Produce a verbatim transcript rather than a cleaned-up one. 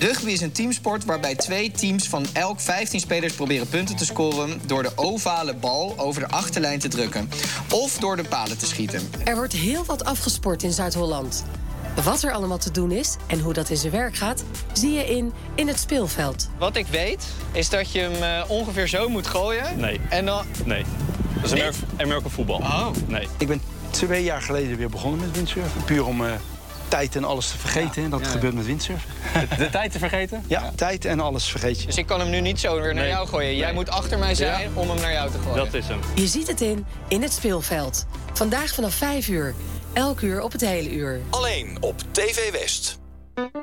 Rugby is een teamsport waarbij twee teams van elk vijftien spelers proberen punten te scoren door de ovale bal over de achterlijn te drukken of door de palen te schieten. Er wordt heel wat afgesport in Zuid-Holland. Wat er allemaal te doen is en hoe dat in zijn werk gaat, zie je in In het Speelveld. Wat ik weet, is dat je hem uh, ongeveer zo moet gooien. Nee. En dan... Nee. Dat is American voetbal. Oh. Nee. Ik ben twee jaar geleden weer begonnen met windsurfen. Puur om uh, tijd en alles te vergeten. Ja. Dat ja. gebeurt met windsurfen. De, de tijd te vergeten? Ja, ja, tijd en alles vergeet je. Dus ik kan hem nu niet zo weer naar nee. jou gooien. Jij nee. moet achter mij zijn ja. om hem naar jou te gooien. Dat is hem. Je ziet het in In het Speelveld. Vandaag vanaf vijf uur. Elk uur op het hele uur. Alleen op T V West.